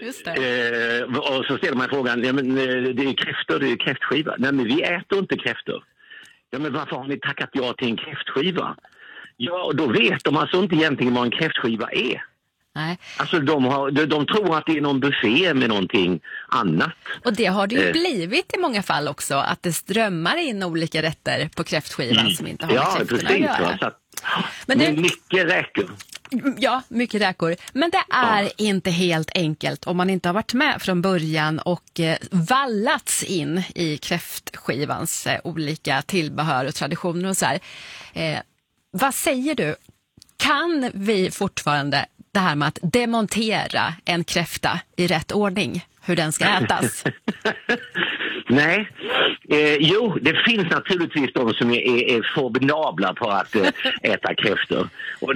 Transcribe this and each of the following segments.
Just det. Och så ställer man frågan, ja, men, det är kräftor, det är kräftskiva. Nej, men vi äter inte kräftor. Ja, men varför har ni tackat ja till en kräftskiva? Ja, och då vet de alltså inte egentligen vad en kräftskiva är. Nej. Alltså de tror att det är någon buffé med någonting annat. Och det har det ju blivit i många fall också, att det strömmar in olika rätter på kräftskivan som inte har med kräftorna att göra. Så att, men det mycket räcker. Ja, mycket räkor. Men det är inte helt enkelt om man inte har varit med från början och vallats in i kräftskivans olika tillbehör och traditioner och så här. Vad säger du? Kan vi fortfarande det här med att demontera en kräfta i rätt ordning, hur den ska ätas? Nej. Jo, det finns naturligtvis de som är formidabla på att äta kräftor. Och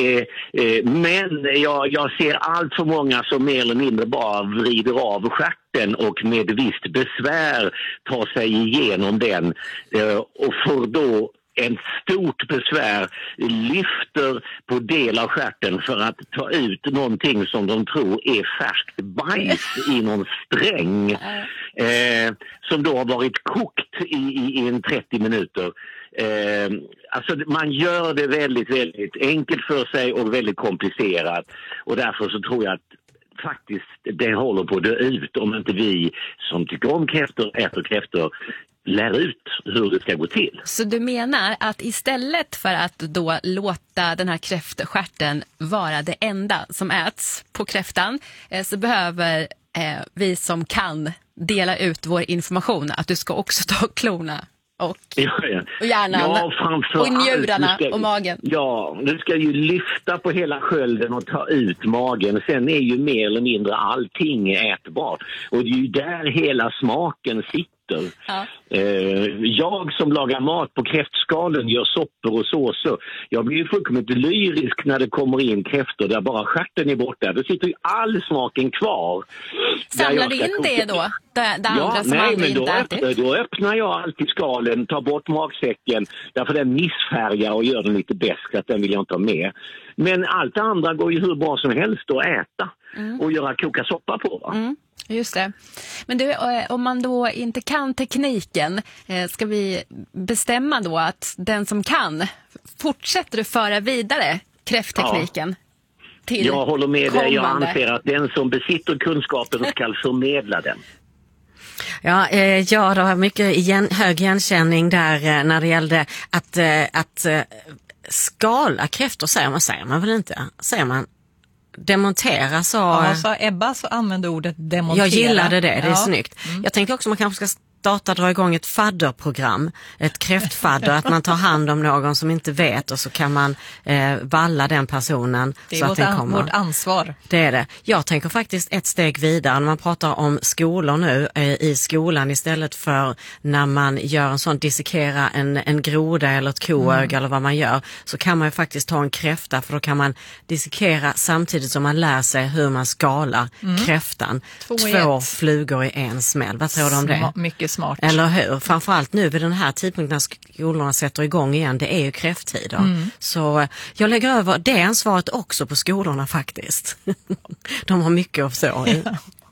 men jag ser allt för många som mer eller mindre bara vrider av stjärten och med visst besvär tar sig igenom den och får då en stort besvär, lyfter på del av stjärten för att ta ut någonting som de tror är färskt bajs i någon sträng som då har varit kokt i en 30 minuter. Alltså man gör det väldigt, väldigt enkelt för sig och väldigt komplicerat, och därför så tror jag att faktiskt det håller på att dö ut om inte vi som tycker om kräftor, äter kräftor, lär ut hur det ska gå till. Så du menar att istället för att då låta den här kräftstjärten vara det enda som äts på kräftan, så behöver vi som kan dela ut vår information att du ska också ta klorna och hjärnan och njurarna och magen. Ja, du ska ju lyfta på hela skölden och ta ut magen. Sen är ju mer eller mindre allting ätbart. Och det är ju där hela smaken sitter. Ja. Jag som lagar mat på kräftskalen, gör soppor och såser. Jag blir ju fullkomligt lyrisk när det kommer in kräftor där bara stjärten är borta. Då sitter ju all smaken kvar. Samlar du in det då? Det andra som aldrig inte ätit? Då öppnar jag alltid skalen, tar bort magsäcken, därför den missfärgar och gör den lite besk, att den vill jag inte ha med. Men allt andra går ju hur bra som helst att äta och göra koka soppa på, va? Mm. Just det. Men du, om man då inte kan tekniken, ska vi bestämma då att den som kan fortsätter att föra vidare kräfttekniken till jag håller med kommande. dig. Jag anser att den som besitter kunskapen ska förmedla den. Ja, det var mycket hög igenkänning där när det gällde att skala kräftor, säger man väl inte? Säger man demontera, så... Ja, så Ebba så använde ordet demontera. Jag gillade det är snyggt. Jag tänkte också man kanske ska dra igång ett fadderprogram, ett kräftfadder, att man tar hand om någon som inte vet och så kan man valla den personen. Det är så att den kommer. Vårt ansvar. Det är det. Jag tänker faktiskt ett steg vidare när man pratar om skolor nu, i skolan istället för när man gör en sån dissekera en groda eller ett koöga eller vad man gör, så kan man ju faktiskt ta en kräfta, för då kan man dissekera samtidigt som man lär sig hur man skalar kräftan. Två flugor i en smäll. Vad tror du om det? Mycket smart. Eller hur? Framförallt nu vid den här tidpunkten när skolorna sätter igång igen, det är ju kräfttider. Så jag lägger över det ansvaret också på skolorna faktiskt. De har mycket att så.